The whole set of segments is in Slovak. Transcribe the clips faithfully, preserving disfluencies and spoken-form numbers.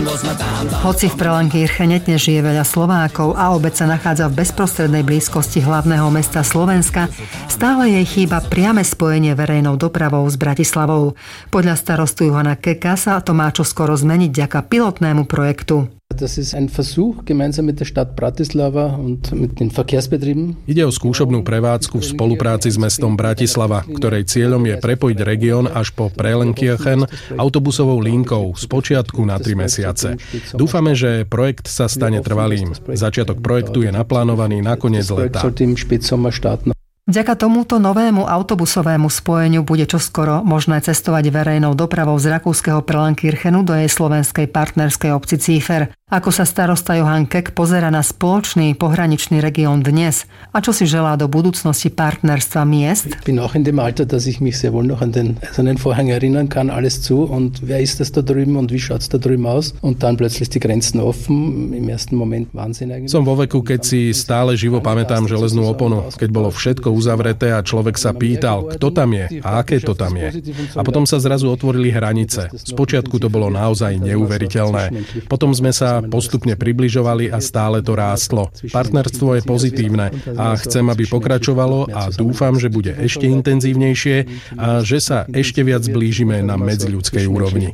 Hoci v Prelenkirchene dnes žije veľa Slovákov a obec sa nachádza v bezprostrednej blízkosti hlavného mesta Slovenska, stále jej chýba priame spojenie verejnou dopravou s Bratislavou. Podľa starostu Johana Keka sa to má čoskoro zmeniť vďaka pilotnému projektu. Das ist ein Versuch gemeinsam mit der Stadt Bratislava und mit den Verkehrsbetrieben. Ide o skúšobnú prevádzku v spolupráci s mestom Bratislava, ktorej cieľom je prepojiť región až po Prelenkirchen autobusovou linkou z počiatku na tri mesiace. Dúfame, že projekt sa stane trvalým. Začiatok projektu je naplánovaný na koniec leta. Vďaka tomuto novému autobusovému spojeniu bude čoskoro možné cestovať verejnou dopravou z rakúskeho Prelenkirchenu do jej slovenskej partnerskej obci Cífer. Ako sa starosta Johan Kek pozerá na spoločný pohraničný región dnes a čo si želá do budúcnosti partnerstva miest? Ich bin auch in dem Alter, dass ich mich sehr wohl noch an den eisernen Vorhang erinnern kann, alles zu und wer ist das da drüben und wie schaut's da drüben aus? Und dann plötzlich die Grenzen offen. Im ersten Moment Wahnsinn eigentlich. Som vo veku, keď si stále živo pamätám železnú oponu, keď bolo všetko uzavreté a človek sa pýtal, kto tam je a aké to tam je. A potom sa zrazu otvorili hranice. Spočiatku to bolo naozaj neuveriteľné. Potom sme sa postupne približovali a stále to rástlo. Partnerstvo je pozitívne a chcem, aby pokračovalo a dúfam, že bude ešte intenzívnejšie a že sa ešte viac blížime na medziľudskej úrovni.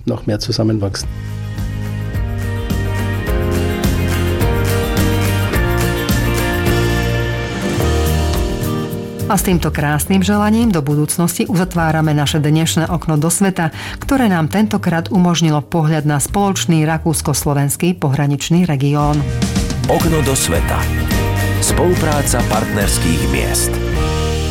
A s týmto krásnym želaním do budúcnosti uzatvárame naše dnešné okno do sveta, ktoré nám tentokrát umožnilo pohľad na spoločný rakúsko-slovenský pohraničný región. Okno do sveta. Spolupráca partnerských miest.